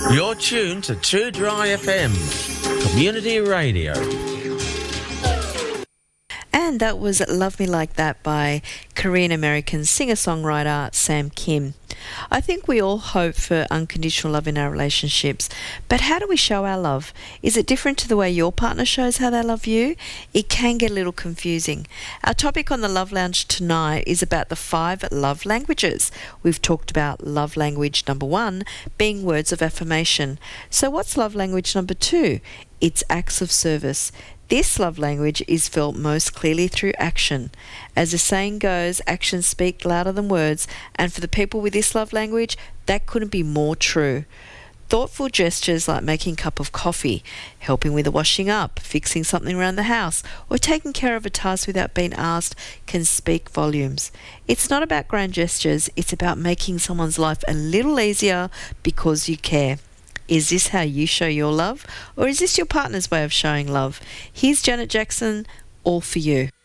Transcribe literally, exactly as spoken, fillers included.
You're tuned to Too Dry F M, community radio. And that was Love Me Like That by Korean-American singer-songwriter Sam Kim. I think we all hope for unconditional love in our relationships, but how do we show our love? Is it different to the way your partner shows how they love you? It can get a little confusing. Our topic on the Love Lounge tonight is about the five love languages. We've talked about love language number one being words of affirmation. So what's love language number two? It's acts of service. This love language is felt most clearly through action. As the saying goes, actions speak louder than words, and for the people with this love language, that couldn't be more true. Thoughtful gestures like making a cup of coffee, helping with the washing up, fixing something around the house, or taking care of a task without being asked can speak volumes. It's not about grand gestures, it's about making someone's life a little easier because you care. Is this how you show your love? Or is this your partner's way of showing love? Here's Janet Jackson, All For You.